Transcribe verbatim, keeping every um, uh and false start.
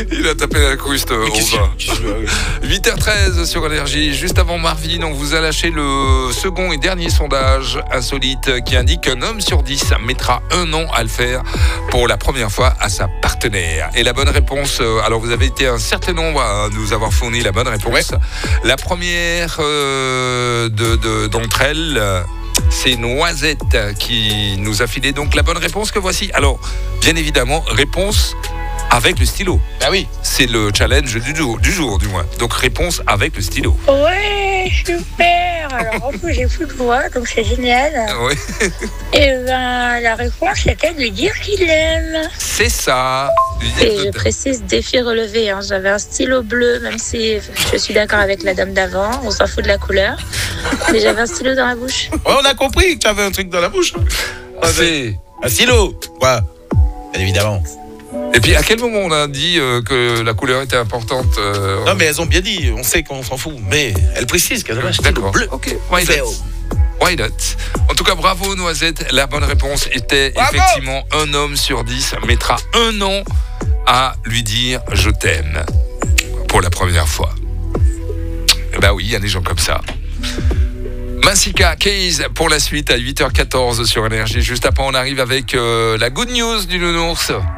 Il a tapé la cruste au vin. huit heures treize sur Énergie. Juste avant Marvin, on vous a lâché le second et dernier sondage insolite qui indique qu'un homme sur dix mettra un an à le faire pour la première fois à sa partenaire. Et la bonne réponse, alors vous avez été un certain nombre à nous avoir fourni la bonne réponse. Ouais. La première euh, de, de, d'entre elles, c'est Noisette qui nous a filé donc la bonne réponse que voici. Alors, bien évidemment, réponse avec le stylo. Ah oui. C'est le challenge du jour, du jour, du moins. Donc, réponse avec le stylo. Ouais, super. Alors, en plus, j'ai plus de voix, donc c'est génial. Oui. Et ben, la réponse, c'était de lui dire qu'il l'aime. C'est ça. Et je précise, défi relevé. Hein. J'avais un stylo bleu, même si je suis d'accord avec la dame d'avant. On s'en fout de la couleur. Mais j'avais un stylo dans la bouche. Ouais, on a compris que tu avais un truc dans la bouche. C'est un stylo. Ouais, bien évidemment. Et puis, à quel moment on a dit euh, que la couleur était importante euh... Non, mais elles ont bien dit. On sait qu'on s'en fout. Mais elles précisent qu'elles avaient un stylo D'accord. bleu. Ok, why not? Why not? En tout cas, bravo Noisette. La bonne réponse était bravo. Effectivement un homme sur dix mettra un an à lui dire je t'aime pour la première fois. Bah oui, il y a des gens comme ça. Massika, Case pour la suite à huit heures quatorze sur Énergie. Juste après, on arrive avec euh, la good news du nounours.